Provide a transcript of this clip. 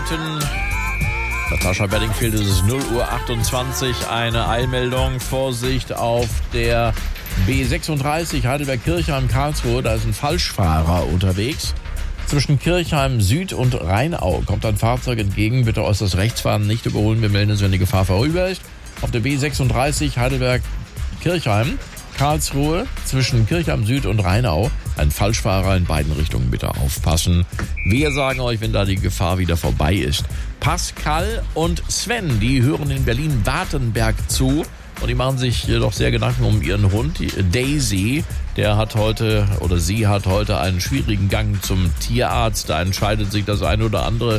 läuten. Natascha Bedingfield, ist es 0:28 Uhr. Eine Eilmeldung. Vorsicht auf der B36 Heidelberg-Kirchheim-Karlsruhe. Da ist ein Falschfahrer unterwegs. Zwischen Kirchheim Süd und Rheinau kommt ein Fahrzeug entgegen. Bitte äußerst rechts fahren, nicht überholen. Wir melden es, wenn die Gefahr vorüber ist. Auf der B36 Heidelberg-Kirchheim Karlsruhe zwischen Kirchheim Süd und Rheinau. Ein Falschfahrer in beiden Richtungen, bitte aufpassen. Wir sagen euch, wenn da die Gefahr wieder vorbei ist. Pascal und Sven, die hören in Berlin-Wartenberg zu. Und die machen sich doch sehr Gedanken um ihren Hund, Daisy. Der hat heute, oder sie hat heute einen schwierigen Gang zum Tierarzt. Da entscheidet sich das eine oder andere